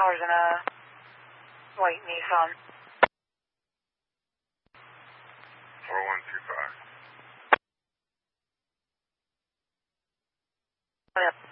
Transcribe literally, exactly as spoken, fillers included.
Colors in a white Nissan. four one two five. Yep.